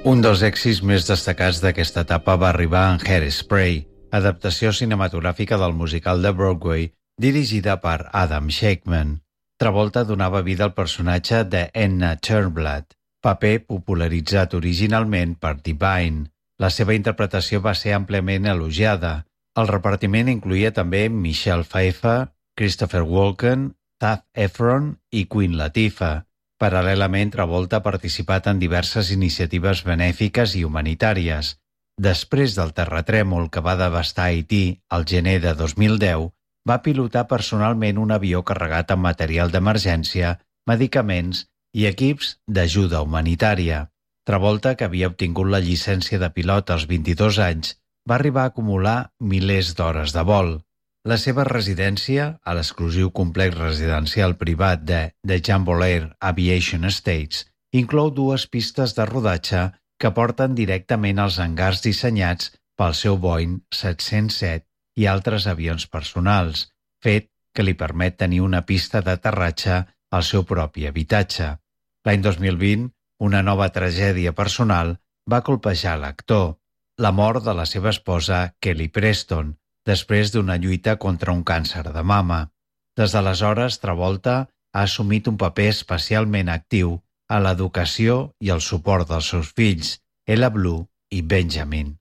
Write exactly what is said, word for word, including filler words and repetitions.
Un dels èxits més destacats d'aquesta etapa va arribar en Hairspray, adaptació cinematogràfica del musical de Broadway dirigida per Adam Shakeman. Travolta donava vida al personatge de Enna Turnblad, paper popularitzat originalment per Divine. La seva interpretació va ser àmpliament elogiada. El repartiment incloïa també Michelle Pfeiffer, Christopher Walken, Zac Efron i Queen Latifah. Paral·lelament, Travolta ha participat en diverses iniciatives benèfiques i humanitàries. Després del terratrèmol que va devastar Haití al gener de dos mil deu, va pilotar personalment un avió carregat amb material d'emergència, medicaments i equips d'ajuda humanitària. Travolta, que havia obtingut la llicència de pilot als vint-i-dos anys, va arribar a acumular milers d'hores de vol. La seva residència, a l'exclusiu complex residencial privat de The Jamboree Aviation Estates, inclou dues pistes de rodatge que porten directament als hangars dissenyats pel seu Boeing set-cents set i altres avions personals, fet que li permet tenir una pista d'aterratge al seu propi habitatge. L'any dos mil vint, una nova tragèdia personal va colpejar l'actor, la mort de la seva esposa Kelly Preston, després d'una lluita contra un càncer de mama. Des d'aleshores, Travolta ha assumit un paper especialment actiu a l'educació i el suport dels seus fills, Ella Blue i Benjamin.